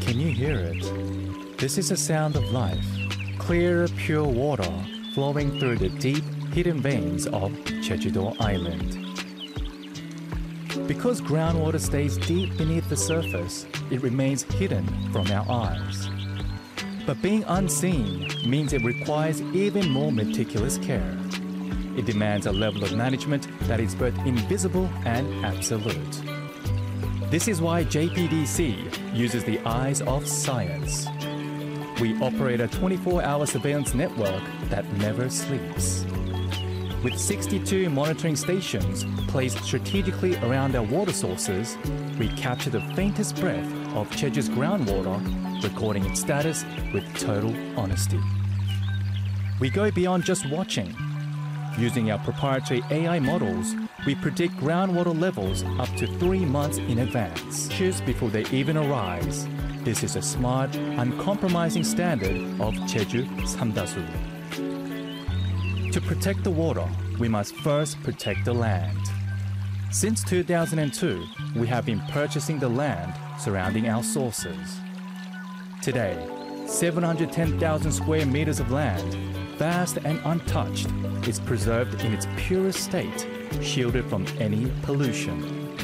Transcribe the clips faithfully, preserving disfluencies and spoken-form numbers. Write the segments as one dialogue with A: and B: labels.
A: Can you hear it? This is the sound of life. Clear, pure water flowing through the deep, hidden veins of Jeju-do Island. Because groundwater stays deep beneath the surface, it remains hidden from our eyes. But being unseen means it requires even more meticulous care. It demands a level of management that is both invisible and absolute. This is why J P D C uses the eyes of science. We operate a twenty-four hour surveillance network that never sleeps. With sixty-two monitoring stations placed strategically around our water sources, we capture the faintest breath of Jeju's groundwater, recording its status with total honesty. We go beyond just watching. Using our proprietary A I models, we predict groundwater levels up to three months in advance, just before they even arise. This is a smart, uncompromising standard of Jeju Samdasu. To protect the water, we must first protect the land. Since two thousand two, we have been purchasing the land surrounding our sources. Today, seven hundred ten thousand square meters of land, vast and untouched, is preserved in its purest state, shielded from any pollution.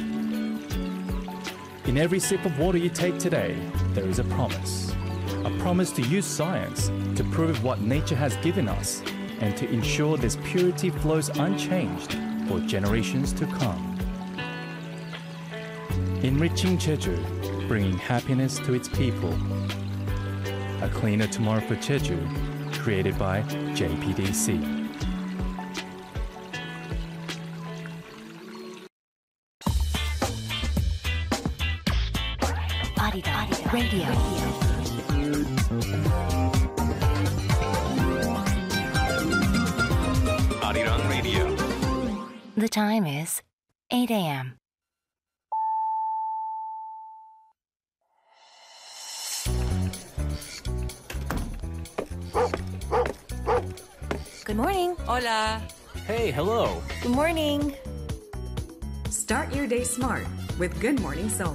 A: In every sip of water you take today, there is a promise. A promise to use science to prove what nature has given us and to ensure this purity flows unchanged for generations to come. Enriching Jeju, bringing happiness to its people. A cleaner tomorrow for Jeju, created by J P D C.
B: Arirang Radio.
C: Arirang Radio.
B: The time is eight a m Good morning.
D: Hola.
A: Hey, hello.
B: Good morning.
E: Start your day smart with Good Morning Seoul.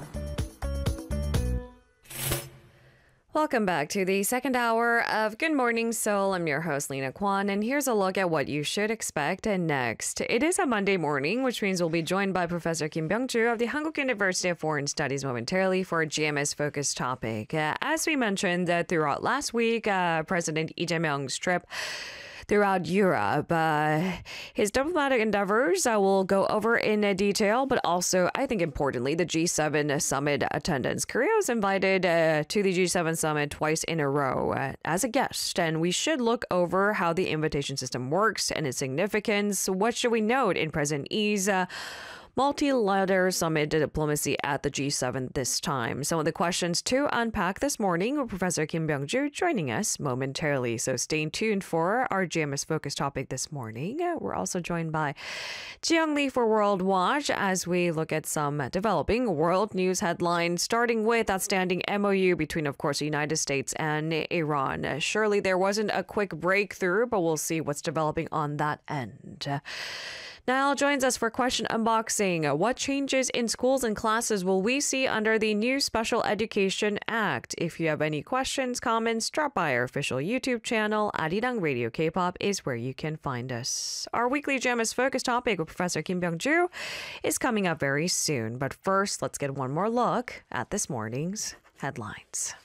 D: Welcome back to the second hour of Good Morning Seoul. I'm your host, Lena Kwan, and here's a look at what you should expect next. It is a Monday morning, which means we'll be joined by Professor Kim Byung-ju of the Hankuk University of Foreign Studies momentarily for a G M S-focused topic. Uh, as we mentioned uh, throughout last week, uh, President Lee Jae-myung's trip throughout Europe. Uh, his diplomatic endeavors I will go over in uh, detail, but also, I think importantly, the G seven summit attendance. Korea was invited uh, to the G seven summit twice in a row uh, as a guest, and we should look over how the invitation system works and its significance. What should we note in President Lee's uh, multi-layer summit diplomacy at the G seven this time? Some of the questions to unpack this morning with Professor Kim Byung-ju joining us momentarily. So stay tuned for our G M S-focused topic this morning. Uh, We're also joined by Ji-young Lee for World Watch as we look at some developing world news headlines, starting with outstanding M O U between, of course, the United States and Iran. Uh, Surely there wasn't a quick breakthrough, but we'll see what's developing on that end. Uh, Niall joins us for question unboxing. What changes in schools and classes will we see under the new Special Education Act? If you have any questions, comments, drop by our official YouTube channel. Arirang Radio K-pop is where you can find us. Our weekly G M S focus topic with Professor Kim Byung-ju is coming up very soon. But first, let's get one more look at this morning's headlines.